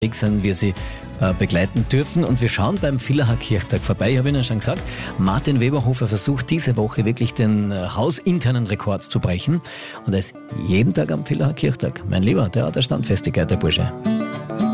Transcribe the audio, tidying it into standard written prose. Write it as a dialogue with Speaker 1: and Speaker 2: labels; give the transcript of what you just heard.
Speaker 1: sind, wir sie begleiten dürfen. Und wir schauen beim Villacher Kirchtag vorbei. Ich habe Ihnen schon gesagt, Martin Weberhofer versucht diese Woche wirklich den hausinternen Rekord zu brechen. Und er ist jeden Tag am Villacher Kirchtag. Mein Lieber, der hat eine Standfestigkeit, der Bursche.